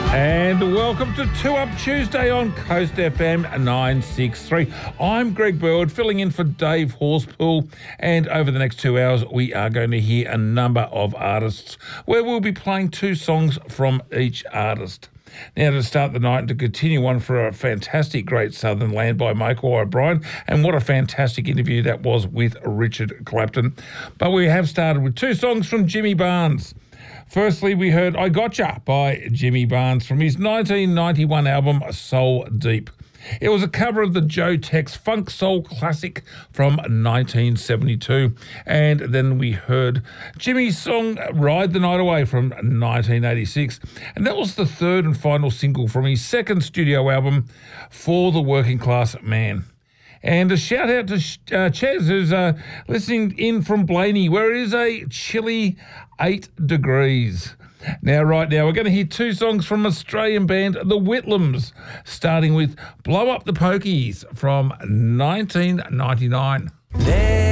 And welcome to 2 Up Tuesday on Coast FM 963. I'm Greg Burwood, filling in for Dave Horspool, and over the next 2 hours we are going to hear a number of artists where we'll be playing 2 songs from each artist. Now, to start the night and to continue on for a fantastic Great Southern Land by Michael O'Brien, and what a fantastic interview that was with Richard Clapton. But we have started with 2 songs from Jimmy Barnes. Firstly, we heard I Gotcha by Jimmy Barnes from his 1991 album Soul Deep. It was a cover of the Joe Tex funk soul classic from 1972. And then we heard Jimmy's song Ride the Night Away from 1986. And that was the 3rd and final single from his 2nd studio album, For the Working Class Man. And a shout out to Chaz, who's listening in from Blaney, where it is a chilly 8 degrees. Now, right now, we're going to hear 2 songs from Australian band The Whitlams, starting with Blow Up the Pokies from 1999.